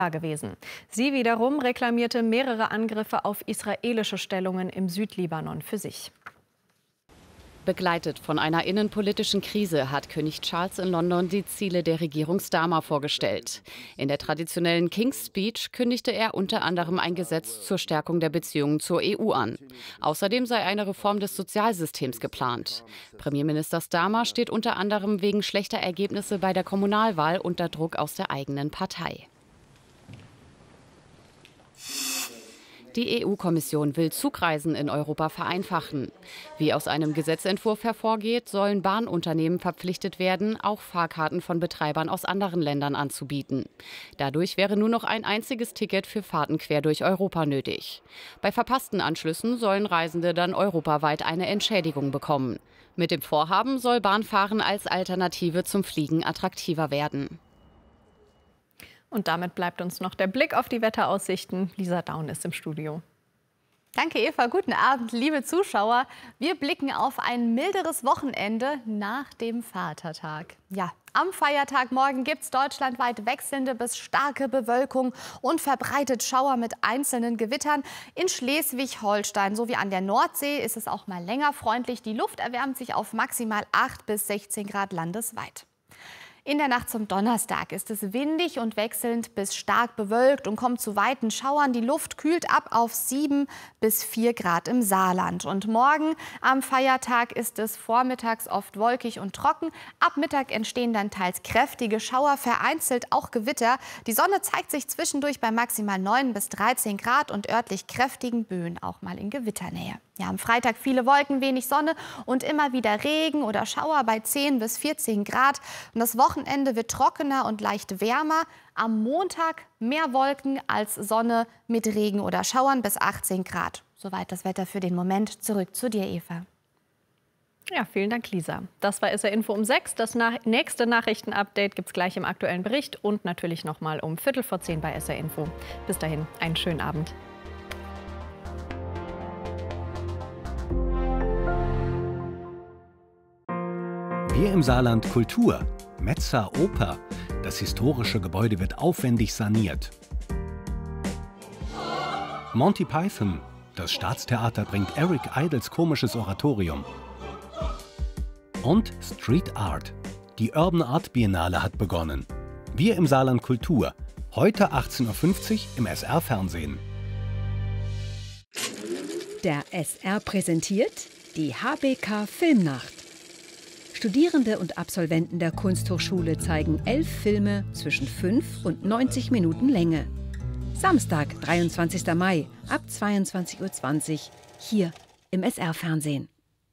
gewesen. Sie wiederum reklamierte mehrere Angriffe auf israelische Stellungen im Südlibanon für sich. Begleitet von einer innenpolitischen Krise hat König Charles in London die Ziele der Regierung Starmer vorgestellt. In der traditionellen King's Speech kündigte er unter anderem ein Gesetz zur Stärkung der Beziehungen zur EU an. Außerdem sei eine Reform des Sozialsystems geplant. Premierminister Starmer steht unter anderem wegen schlechter Ergebnisse bei der Kommunalwahl unter Druck aus der eigenen Partei. Die EU-Kommission will Zugreisen in Europa vereinfachen. Wie aus einem Gesetzentwurf hervorgeht, sollen Bahnunternehmen verpflichtet werden, auch Fahrkarten von Betreibern aus anderen Ländern anzubieten. Dadurch wäre nur noch ein einziges Ticket für Fahrten quer durch Europa nötig. Bei verpassten Anschlüssen sollen Reisende dann europaweit eine Entschädigung bekommen. Mit dem Vorhaben soll Bahnfahren als Alternative zum Fliegen attraktiver werden. Und damit bleibt uns noch der Blick auf die Wetteraussichten. Lisa Daun ist im Studio. Danke, Eva. Guten Abend, liebe Zuschauer. Wir blicken auf ein milderes Wochenende nach dem Vatertag. Ja, am Feiertag morgen gibt es deutschlandweit wechselnde bis starke Bewölkung und verbreitet Schauer mit einzelnen Gewittern. In Schleswig-Holstein sowie an der Nordsee ist es auch mal länger freundlich. Die Luft erwärmt sich auf maximal 8 bis 16 Grad landesweit. In der Nacht zum Donnerstag ist es windig und wechselnd bis stark bewölkt und kommt zu weiten Schauern. Die Luft kühlt ab auf 7 bis 4 Grad im Saarland. Und morgen am Feiertag ist es vormittags oft wolkig und trocken. Ab Mittag entstehen dann teils kräftige Schauer, vereinzelt auch Gewitter. Die Sonne zeigt sich zwischendurch bei maximal 9 bis 13 Grad und örtlich kräftigen Böen auch mal in Gewitternähe. Ja, am Freitag viele Wolken, wenig Sonne und immer wieder Regen oder Schauer bei 10 bis 14 Grad. Und das Wochenende wird trockener und leicht wärmer. Am Montag mehr Wolken als Sonne mit Regen oder Schauern bis 18 Grad. Soweit das Wetter für den Moment. Zurück zu dir, Eva. Ja, vielen Dank, Lisa. Das war SR Info um 6. Das nächste Nachrichtenupdate gibt es gleich im aktuellen Bericht und natürlich noch mal um 9:15 bei SR Info. Bis dahin, einen schönen Abend. Wir im Saarland Kultur. Metzer Oper. Das historische Gebäude wird aufwendig saniert. Monty Python. Das Staatstheater bringt Eric Idles komisches Oratorium. Und Street Art. Die Urban Art Biennale hat begonnen. Wir im Saarland Kultur. Heute 18:50 Uhr im SR-Fernsehen. Der SR präsentiert die HBK Filmnacht. Studierende und Absolventen der Kunsthochschule zeigen 11 Filme zwischen 5 und 90 Minuten Länge. Samstag, 23. Mai, ab 22:20 Uhr, hier im SR-Fernsehen.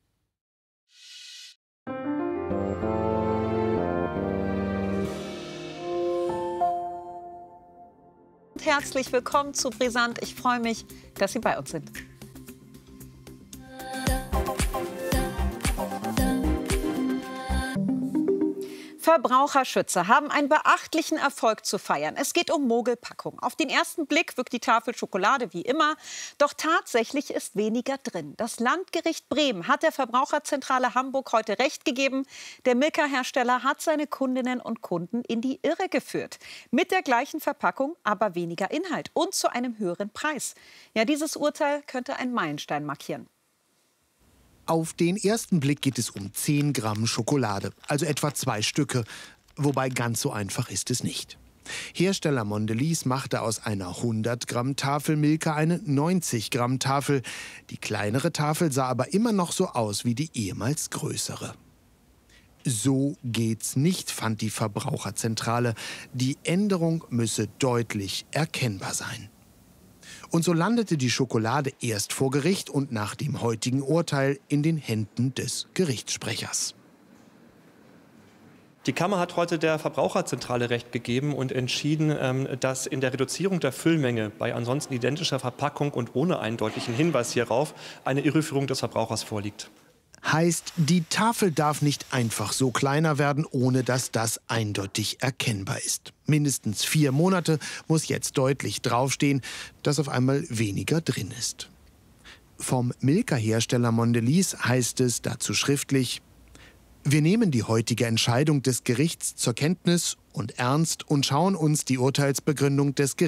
Herzlich willkommen zu Brisant. Ich freue mich, dass Sie bei uns sind. Verbraucherschützer haben einen beachtlichen Erfolg zu feiern. Es geht um Mogelpackung. Auf den ersten Blick wirkt die Tafel Schokolade wie immer. Doch tatsächlich ist weniger drin. Das Landgericht Bremen hat der Verbraucherzentrale Hamburg heute Recht gegeben. Der Milka-Hersteller hat seine Kundinnen und Kunden in die Irre geführt. Mit der gleichen Verpackung, aber weniger Inhalt und zu einem höheren Preis. Ja, dieses Urteil könnte einen Meilenstein markieren. Auf den ersten Blick geht es um 10 Gramm Schokolade, also etwa 2 Stücke. Wobei ganz so einfach ist es nicht. Hersteller Mondelez machte aus einer 100 Gramm Tafel Milka eine 90 Gramm Tafel. Die kleinere Tafel sah aber immer noch so aus wie die ehemals größere. So geht's nicht, fand die Verbraucherzentrale. Die Änderung müsse deutlich erkennbar sein. Und so landete die Schokolade erst vor Gericht und nach dem heutigen Urteil in den Händen des Gerichtssprechers. Die Kammer hat heute der Verbraucherzentrale Recht gegeben und entschieden, dass in der Reduzierung der Füllmenge bei ansonsten identischer Verpackung und ohne eindeutigen Hinweis hierauf eine Irreführung des Verbrauchers vorliegt. Heißt, die Tafel darf nicht einfach so kleiner werden, ohne dass das eindeutig erkennbar ist. Mindestens 4 Monate muss jetzt deutlich draufstehen, dass auf einmal weniger drin ist. Vom Milka-Hersteller Mondelez heißt es dazu schriftlich: Wir nehmen die heutige Entscheidung des Gerichts zur Kenntnis und ernst und schauen uns die Urteilsbegründung des Gerichts